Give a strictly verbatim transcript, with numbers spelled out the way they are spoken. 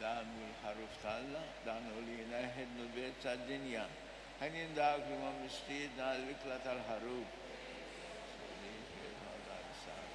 دانو الحروف تعالى دانو لينا هد نبيت الدنيا هنين داك لما مستيد نالك الحروف